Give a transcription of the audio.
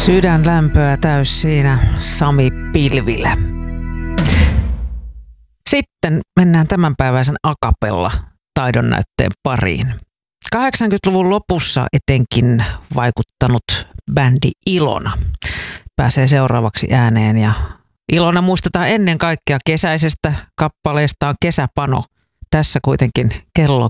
Sydänlämpöä täys siinä Sami Pilvilä. Sitten mennään tämänpäiväisen acapella taidonnäytteen pariin. 80-luvun lopussa etenkin vaikuttanut bändi Ilona pääsee seuraavaksi ääneen ja Ilona muistetaan ennen kaikkea kesäisestä kappaleestaan Kesäpano. Tässä kuitenkin kello